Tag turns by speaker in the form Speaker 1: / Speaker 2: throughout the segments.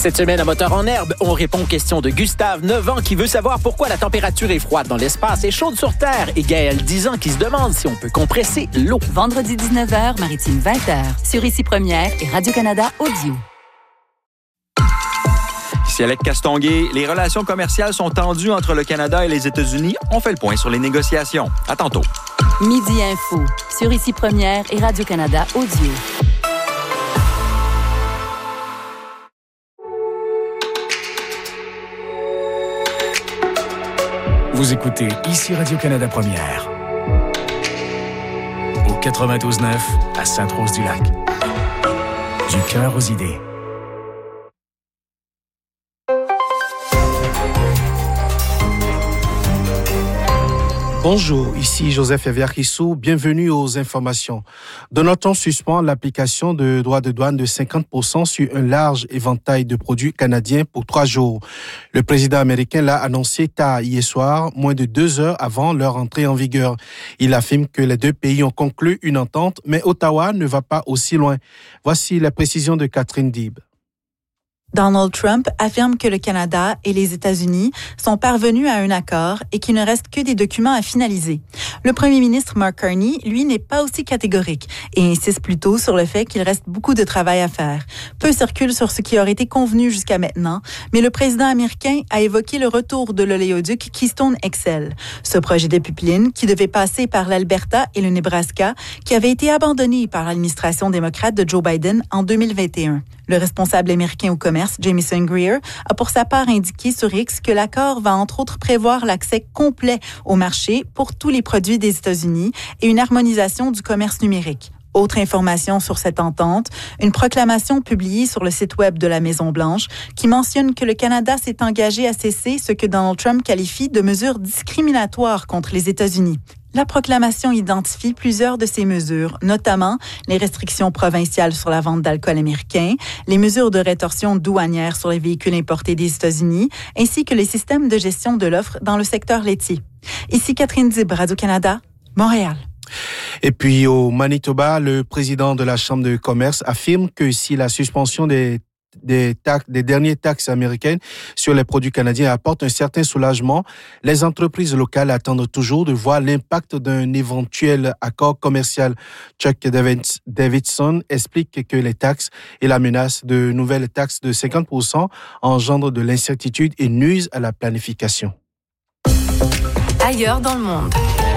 Speaker 1: Cette semaine, à Moteur en herbe, on répond aux questions de Gustave, 9 ans, qui veut savoir pourquoi la température est froide dans l'espace et chaude sur Terre, et Gaël, 10 ans, qui se demande si on peut compresser l'eau.
Speaker 2: Vendredi 19h, Maritime 20h, sur Ici Première et Radio-Canada Audio.
Speaker 3: Ici Alec Castonguay, les relations commerciales sont tendues entre le Canada et les États-Unis. On fait le point sur les négociations. À tantôt.
Speaker 2: Midi Info, sur Ici Première et Radio-Canada Audio.
Speaker 4: Vous écoutez Ici Radio-Canada Première. Au 92.9 à Sainte-Rose-du-Lac. Du cœur aux idées.
Speaker 5: Bonjour, ici Joseph Eviarissou. Bienvenue aux informations. Donald Trump suspend l'application de droits de douane de 50% sur un large éventail de produits canadiens pour 3 jours. Le président américain l'a annoncé tard hier soir, moins de 2 heures avant leur entrée en vigueur. Il affirme que les deux pays ont conclu une entente, mais Ottawa ne va pas aussi loin. Voici la précision de Catherine Dib.
Speaker 6: Donald Trump affirme que le Canada et les États-Unis sont parvenus à un accord et qu'il ne reste que des documents à finaliser. Le premier ministre Mark Carney, lui, n'est pas aussi catégorique et insiste plutôt sur le fait qu'il reste beaucoup de travail à faire. Peu circule sur ce qui aurait été convenu jusqu'à maintenant, mais le président américain a évoqué le retour de l'oléoduc Keystone XL. Ce projet de pipeline, qui devait passer par l'Alberta et le Nebraska, qui avait été abandonné par l'administration démocrate de Joe Biden en 2021. Le responsable américain au commerce, Jamieson Greer, a pour sa part indiqué sur X que l'accord va entre autres prévoir l'accès complet au marché pour tous les produits des États-Unis et une harmonisation du commerce numérique. Autre information sur cette entente, une proclamation publiée sur le site web de la Maison-Blanche qui mentionne que le Canada s'est engagé à cesser ce que Donald Trump qualifie de mesures discriminatoires contre les États-Unis. La proclamation identifie plusieurs de ces mesures, notamment les restrictions provinciales sur la vente d'alcool américain, les mesures de rétorsion douanière sur les véhicules importés des États-Unis, ainsi que les systèmes de gestion de l'offre dans le secteur laitier. Ici Catherine Dib, Radio-Canada, Montréal.
Speaker 5: Et puis au Manitoba, le président de la Chambre de commerce affirme que si la suspension des dernières taxes américaines sur les produits canadiens apporte un certain soulagement, les entreprises locales attendent toujours de voir l'impact d'un éventuel accord commercial. Chuck Davidson explique que les taxes et la menace de nouvelles taxes de 50% engendrent de l'incertitude et nuisent à la planification.
Speaker 2: Ailleurs dans le monde.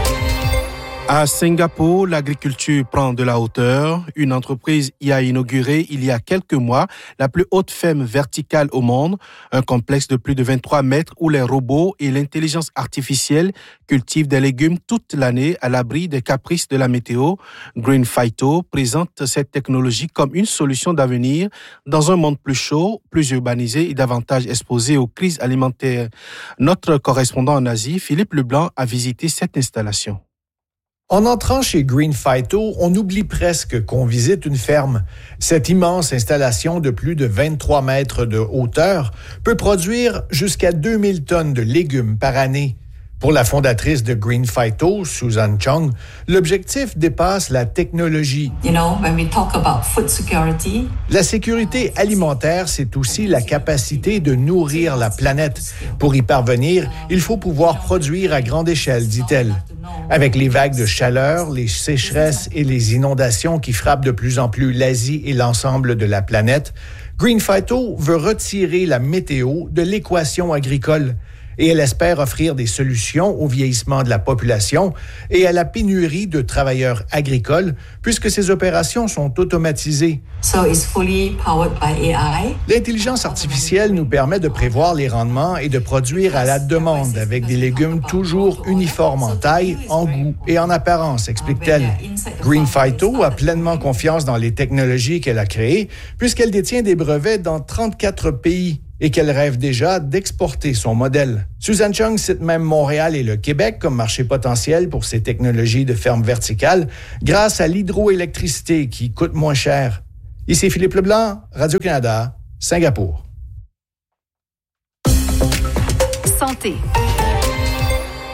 Speaker 5: À Singapour, l'agriculture prend de la hauteur. Une entreprise y a inauguré il y a quelques mois la plus haute ferme verticale au monde, un complexe de plus de 23 mètres où les robots et l'intelligence artificielle cultivent des légumes toute l'année à l'abri des caprices de la météo. Green Phyto présente cette technologie comme une solution d'avenir dans un monde plus chaud, plus urbanisé et davantage exposé aux crises alimentaires. Notre correspondant en Asie, Philippe Leblanc, a visité cette installation.
Speaker 7: En entrant chez Green Phyto, on oublie presque qu'on visite une ferme. Cette immense installation de plus de 23 mètres de hauteur peut produire jusqu'à 2000 tonnes de légumes par année. Pour la fondatrice de Green Phyto, Susan Chung, l'objectif dépasse la technologie.
Speaker 8: When we talk about food security,
Speaker 7: la sécurité alimentaire, c'est aussi la capacité de nourrir la planète. Pour y parvenir, il faut pouvoir produire à grande échelle, dit-elle. Avec les vagues de chaleur, les sécheresses et les inondations qui frappent de plus en plus l'Asie et l'ensemble de la planète, Green Phyto veut retirer la météo de l'équation agricole. Et elle espère offrir des solutions au vieillissement de la population et à la pénurie de travailleurs agricoles, puisque ces opérations sont automatisées.
Speaker 8: So it's fully powered by AI.
Speaker 7: L'intelligence artificielle nous permet de prévoir les rendements et de produire à la demande avec des légumes toujours uniformes en taille, en goût et en apparence, explique-t-elle. Green Phyto a pleinement confiance dans les technologies qu'elle a créées, puisqu'elle détient des brevets dans 34 pays. Et qu'elle rêve déjà d'exporter son modèle. Susan Chung cite même Montréal et le Québec comme marché potentiel pour ces technologies de ferme verticale grâce à l'hydroélectricité qui coûte moins cher. Ici Philippe Leblanc, Radio-Canada, Singapour.
Speaker 2: Santé.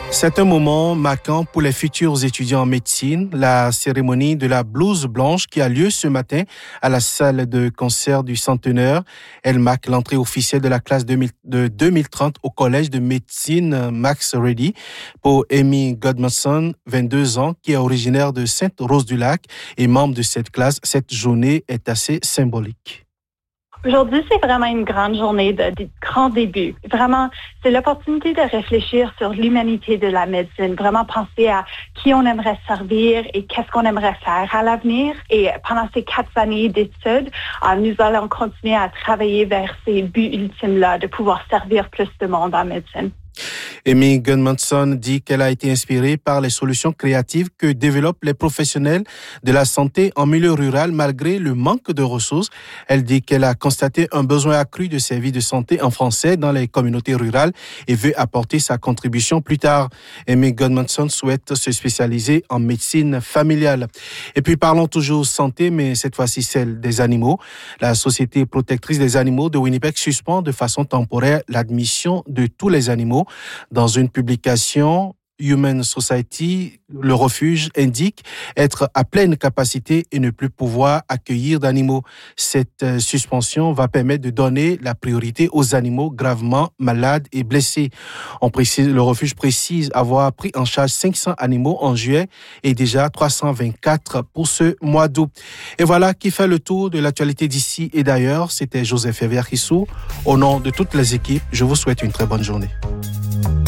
Speaker 5: C'est un moment marquant pour les futurs étudiants en médecine, la cérémonie de la blouse blanche qui a lieu ce matin à la salle de concert du Centenaire. Elle marque l'entrée officielle de la classe de 2030 au collège de médecine Max Ready pour Amy Godmanson, 22 ans, qui est originaire de Sainte-Rose-du-Lac et membre de cette classe. Cette journée est assez symbolique.
Speaker 9: Aujourd'hui, c'est vraiment une grande journée de grands débuts. Vraiment, c'est l'opportunité de réfléchir sur l'humanité de la médecine, vraiment penser à qui on aimerait servir et qu'est-ce qu'on aimerait faire à l'avenir. Et pendant ces 4 années d'études, nous allons continuer à travailler vers ces buts ultimes-là, de pouvoir servir plus de monde en médecine.
Speaker 5: Amy Godmanson dit qu'elle a été inspirée par les solutions créatives que développent les professionnels de la santé en milieu rural malgré le manque de ressources. Elle dit qu'elle a constaté un besoin accru de services de santé en français dans les communautés rurales et veut apporter sa contribution plus tard. Amy Godmanson souhaite se spécialiser en médecine familiale. Et puis parlons toujours santé, mais cette fois-ci celle des animaux. La Société protectrice des animaux de Winnipeg suspend de façon temporaire l'admission de tous les animaux. Dans une publication, Human Society, le refuge indique être à pleine capacité et ne plus pouvoir accueillir d'animaux. Cette suspension va permettre de donner la priorité aux animaux gravement malades et blessés. Le refuge précise avoir pris en charge 500 animaux en juillet et déjà 324 pour ce mois d'août. Et voilà qui fait le tour de l'actualité d'ici et d'ailleurs. C'était Joseph Ever-Hissou. Au nom de toutes les équipes, je vous souhaite une très bonne journée.